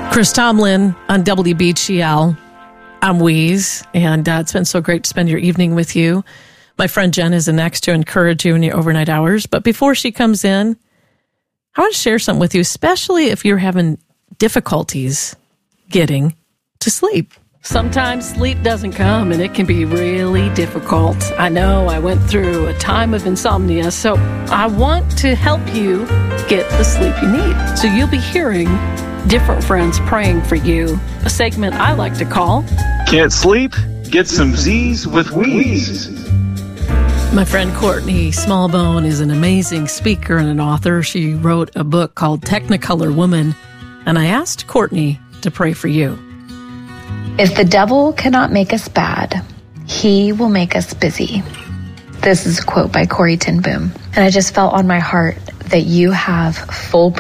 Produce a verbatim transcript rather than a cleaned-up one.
Chris Tomlin on W B G L. I'm Wheeze, and uh, it's been so great to spend your evening with you. My friend Jen is next to encourage you in your overnight hours. But before she comes in, I want to share something with you, especially if you're having difficulties getting to sleep. Sometimes sleep doesn't come, and it can be really difficult. I know I went through a time of insomnia, so I want to help you get the sleep you need. So you'll be hearing different friends praying for you, a segment I like to call Can't Sleep? Get Some Z's with Wheeze. My friend Courtney Smallbone is an amazing speaker and an author. She wrote a book called Technicolor Woman, and I asked Courtney to pray for you. If the devil cannot make us bad, he will make us busy. This is a quote by Corrie ten Boom. And I just felt on my heart that you have full